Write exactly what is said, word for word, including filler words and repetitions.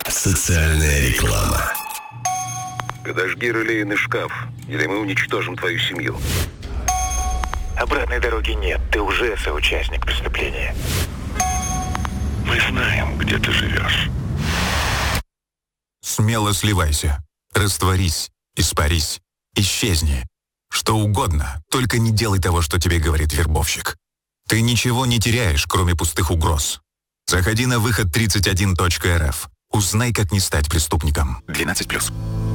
Социальная реклама. Подожги релейный шкаф, или мы уничтожим твою семью. Обратной дороги нет, ты уже соучастник преступления. Мы знаем, где ты живешь. Смело сливайся, растворись, испарись, исчезни. Что угодно, только не делай того, что тебе говорит вербовщик. Ты ничего не теряешь, кроме пустых угроз. Заходи на выход тридцать один точка эр эф. Узнай, как не стать преступником. двенадцать плюс.